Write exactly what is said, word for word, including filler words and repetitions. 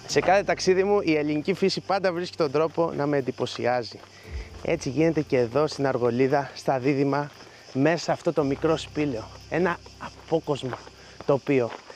Σε κάθε ταξίδι μου η ελληνική φύση πάντα βρίσκει τον τρόπο να με εντυπωσιάζει. Έτσι γίνεται και εδώ στην Αργολίδα, στα Δίδυμα, μέσα σε αυτό το μικρό σπήλαιο. Ένα απόκοσμο τοπίο.